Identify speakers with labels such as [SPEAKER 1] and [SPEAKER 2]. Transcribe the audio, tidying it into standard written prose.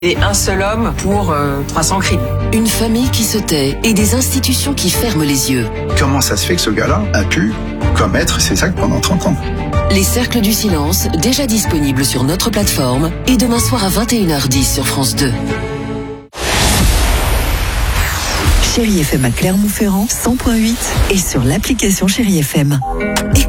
[SPEAKER 1] Et un seul homme pour 300 crimes.
[SPEAKER 2] Une famille qui se tait et des institutions qui ferment les yeux.
[SPEAKER 3] Comment ça se fait que ce gars-là a pu commettre ces actes pendant 30 ans ?
[SPEAKER 2] Les Cercles du Silence, déjà disponibles sur notre plateforme et demain soir à 21h10 sur France 2.
[SPEAKER 4] Chérie FM à Clermont-Ferrand, 100.8 et sur l'application Chérie FM. Écoute.